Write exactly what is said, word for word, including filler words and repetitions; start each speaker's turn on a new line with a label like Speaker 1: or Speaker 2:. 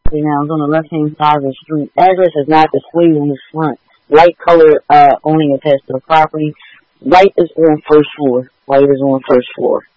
Speaker 1: Now it's on the left hand side of the street. Address is not displayed on the front. White color uh, awning attached to the property. White is on first floor. White is on first floor.